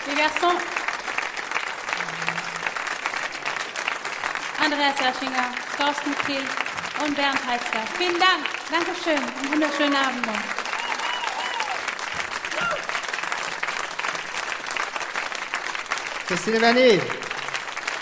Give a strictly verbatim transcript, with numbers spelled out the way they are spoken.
Les garçons. Andreas Laschinger, Thorsten Kriel und Bernd Heitzler. Vielen Dank. Dankeschön. Einen wunderschönen Abend noch. Christine Vernier.